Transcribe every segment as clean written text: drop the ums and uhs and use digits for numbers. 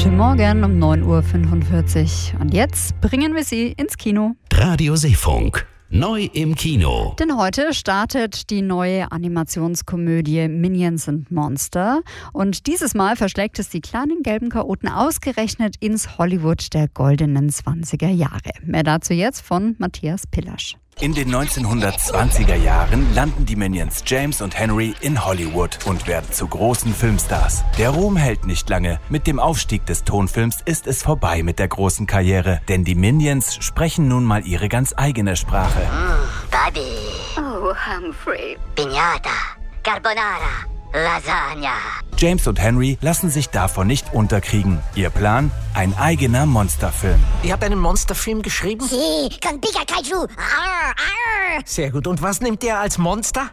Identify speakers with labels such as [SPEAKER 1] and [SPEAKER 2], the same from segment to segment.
[SPEAKER 1] Guten Morgen um 9.45 Uhr. Und jetzt bringen wir Sie ins Kino.
[SPEAKER 2] Radio Seefunk. Neu im Kino.
[SPEAKER 1] Denn heute startet die neue Animationskomödie Minions & Monster. Und dieses Mal verschlägt es die kleinen gelben Chaoten ausgerechnet ins Hollywood der goldenen 20er Jahre. Mehr dazu jetzt von Matthias Pillasch.
[SPEAKER 3] In den 1920er Jahren landen die Minions James und Henry in Hollywood und werden zu großen Filmstars. Der Ruhm hält nicht lange. Mit dem Aufstieg des Tonfilms ist es vorbei mit der großen Karriere. Denn die Minions sprechen nun mal ihre ganz eigene Sprache.
[SPEAKER 4] Baby.
[SPEAKER 5] Oh, Humphrey.
[SPEAKER 4] Piñata. Carbonara. Lasagna.
[SPEAKER 3] James und Henry lassen sich davon nicht unterkriegen. Ihr Plan? Ein eigener Monsterfilm.
[SPEAKER 6] Ihr habt einen Monsterfilm geschrieben?
[SPEAKER 4] Sí, con Pika Kaiju. Arr, arr.
[SPEAKER 6] Sehr gut. Und was nimmt ihr als Monster?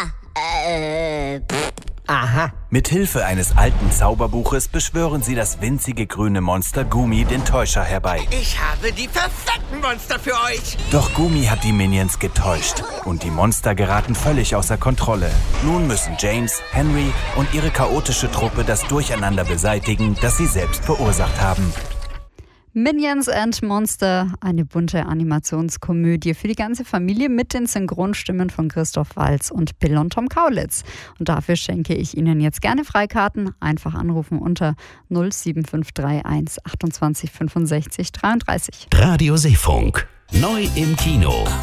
[SPEAKER 6] Aha.
[SPEAKER 3] Mit Hilfe eines alten Zauberbuches beschwören sie das winzige grüne Monster Gumi, den Täuscher, herbei.
[SPEAKER 7] Ich habe die perfekten Monster für euch.
[SPEAKER 3] Doch Gumi hat die Minions getäuscht und die Monster geraten völlig außer Kontrolle. Nun müssen James, Henry und ihre chaotische Truppe das Durcheinander beseitigen, das sie selbst verursacht haben.
[SPEAKER 1] Minions & Monster, eine bunte Animationskomödie für die ganze Familie mit den Synchronstimmen von Christoph Waltz und Bill und Tom Kaulitz. Und dafür schenke ich Ihnen jetzt gerne Freikarten. Einfach anrufen unter 07531 28 65 33.
[SPEAKER 2] Radio Seefunk. Neu im Kino.